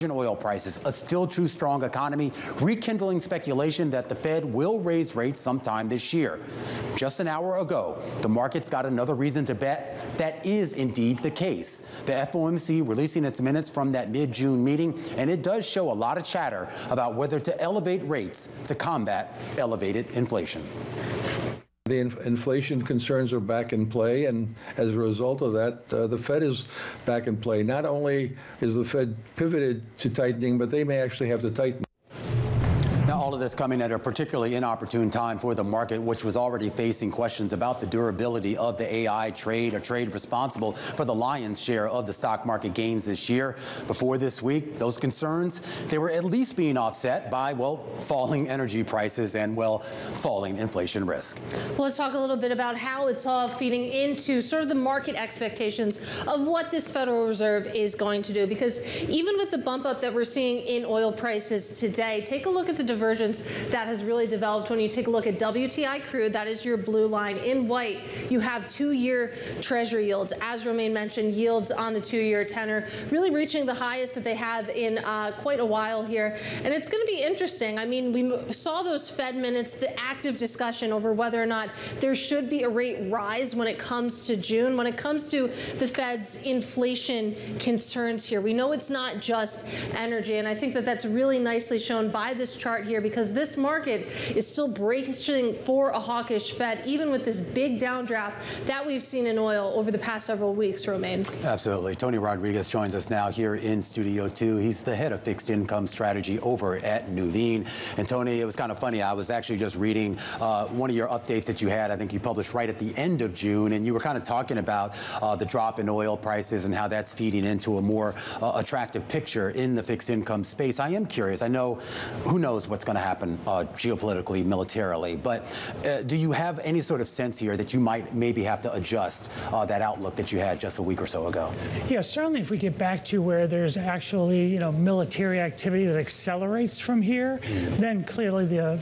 Oil prices, a still true strong economy, rekindling speculation that the Fed will raise rates sometime this year. Just an hour ago, the markets got another reason to bet that is indeed the case. The FOMC releasing its minutes from that mid-June meeting, and it does show a lot of chatter about whether to elevate rates to combat elevated inflation. The inflation concerns are back in play, and as a result of that, the Fed is back in play. Not only is the Fed pivoted to tightening, but they may actually have to tighten. Now, all of this coming at a particularly inopportune time for the market, which was already facing questions about the durability of the AI trade, a trade responsible for the lion's share of the stock market gains this year. Before this week, those concerns, they were at least being offset by, well, falling energy prices and, well, falling inflation risk. Well, let's talk a little bit about how it's all feeding into sort of the market expectations of what this Federal Reserve is going to do. Because even with the bump up that we're seeing in oil prices today, take a look at the divergence that has really developed when you take a look at WTI crude. That is your blue line. In white, you have 2-year Treasury yields. As Romain mentioned, yields on the 2-year tenor really reaching the highest that they have in quite a while here. And it's going to be interesting. I mean, we saw those Fed minutes, the active discussion over whether or not there should be a rate rise when it comes to June, when it comes to the Fed's inflation concerns here. We know it's not just energy, and I think that that's really nicely shown by this chart here, because this market is still bracing for a hawkish Fed, even with this big downdraft that we've seen in oil over the past several weeks, Romain. Absolutely. Tony Rodriguez joins us now here in Studio 2. He's the head of fixed income strategy over at Nuveen. And Tony, it was kind of funny. I was actually just reading one of your updates that you had. I think you published right at the end of June, and you were kind of talking about the drop in oil prices and how that's feeding into a more attractive picture in the fixed income space. I am curious. I know who knows what's going to happen geopolitically, militarily, but do you have any sort of sense here that you might maybe have to adjust that outlook that you had just a week or so ago? Yeah, certainly if we get back to where there's actually, military activity that accelerates from here, then clearly the,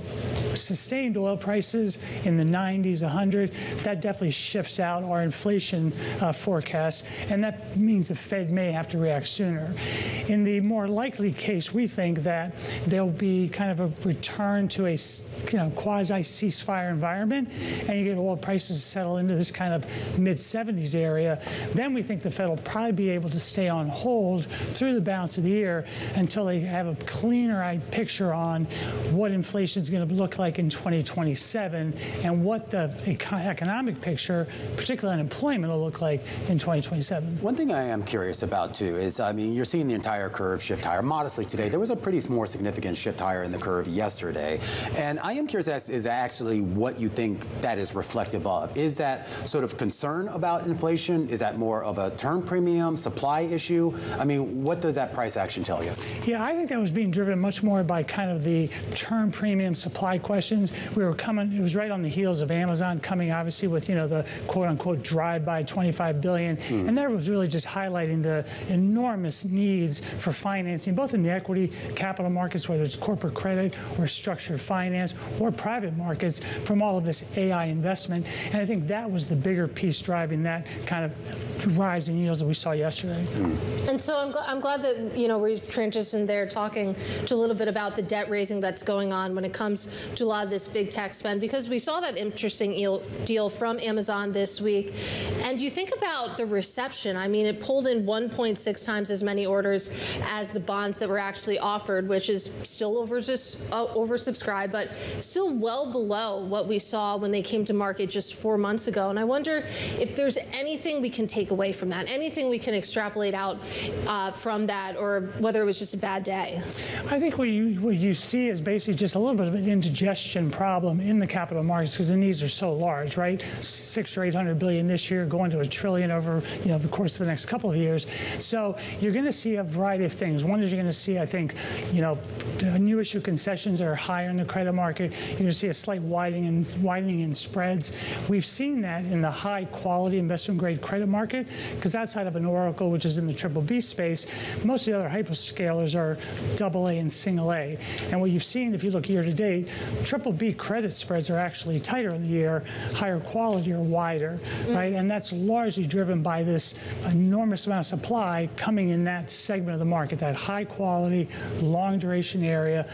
sustained oil prices in the 90s, 100, that definitely shifts out our inflation forecast, and that means the Fed may have to react sooner. In the more likely case, we think that there'll be kind of a return to a quasi-ceasefire environment, and you get oil prices settle into this kind of mid-70s area. Then we think the Fed will probably be able to stay on hold through the balance of the year until they have a cleaner picture on what inflation is going to look like in 2027 and what the economic picture, particularly unemployment, will look like in 2027. One thing I am curious about, too, is, you're seeing the entire curve shift higher modestly today. There was a pretty more significant shift higher in the curve yesterday. And I am curious as is actually what you think that is reflective of. Is that sort of concern about inflation? Is that more of a term premium, supply issue? I mean, what does that price action tell you? Yeah, I think that was being driven much more by kind of the term premium supply questions. We were coming, it was right on the heels of Amazon coming, obviously, with, the quote-unquote drive-by $25 billion. And that was really just highlighting the enormous needs for financing, both in the equity capital markets, whether it's corporate credit or structured finance or private markets, from all of this AI investment. And I think that was the bigger piece driving that kind of rise in yields that we saw yesterday. And so I'm glad that, we've transitioned there talking to a little bit about the debt raising that's going on when it comes to a lot of this big tech spend, because we saw that interesting deal from Amazon this week. And you think about the reception. I mean, it pulled in 1.6 times as many orders as the bonds that were actually offered, which is still oversubscribed, but still well below what we saw when they came to market just 4 months ago. And I wonder if there's anything we can take away from that, anything we can extrapolate out from that, or whether it was just a bad day. I think what you see is basically just a little bit of an indigestion problem in the capital markets because the needs are so large, right? $600 or $800 billion this year, going to $1 trillion over the course of the next couple of years. So you're going to see a variety of things. One is you're going to see, I think, a new issue consensus concessions that are higher in the credit market, you're going to see a slight widening in spreads. We've seen that in the high-quality investment-grade credit market, because outside of an Oracle, which is in the BBB space, most of the other hyperscalers are AA and single A. And what you've seen, if you look year-to-date, BBB credit spreads are actually tighter in the year, higher quality or wider, right? And that's largely driven by this enormous amount of supply coming in that segment of the market, that high-quality, long-duration area